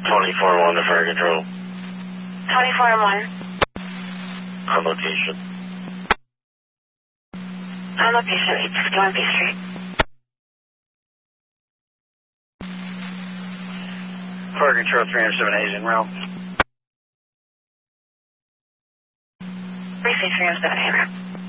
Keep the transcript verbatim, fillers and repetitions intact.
twenty-four one to Fire Control. twenty-four one. On location. On location, eight sixty-one B Street. Fire Control three oh seven A's en route. Receive three oh seven A en route.